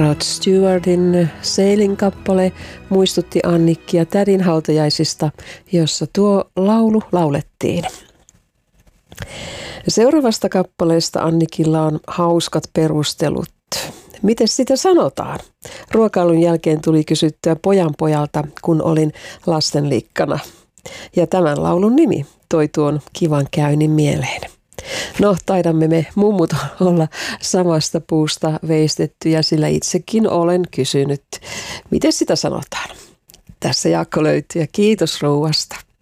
Rod Stewartin Sailing kappale muistutti Annikkia tädin hautajaisista, jossa tuo laulu laulettiin. Seuraavasta kappaleesta Annikilla on hauskat perustelut. Miten sitä sanotaan? Ruokailun jälkeen tuli kysyttyä pojalta, kun olin lastenlikkana. Ja tämän laulun nimi toi tuon kivan käynnin mieleen. No, taidamme me mummut olla samasta puusta veistettyjä, sillä itsekin olen kysynyt, miten sitä sanotaan. Tässä Jaakko löytyy ja kiitos rouvasta.